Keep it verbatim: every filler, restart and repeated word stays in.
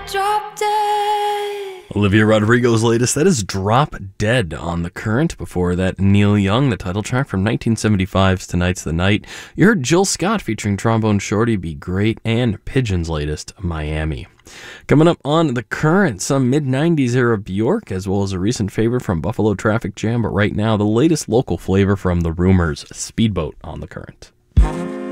Drop Dead. Olivia Rodrigo's latest, that is Drop Dead on The Current. Before that, Neil Young, the title track from nineteen seventy-five's Tonight's the Night. You heard Jill Scott featuring Trombone Shorty, Be Great, and Pigeon's latest, Miami. Coming up on The Current, some mid nineties era Bjork, as well as a recent favorite from Buffalo Traffic Jam, but right now, the latest local flavor from The Rumors, Speedboat on The Current.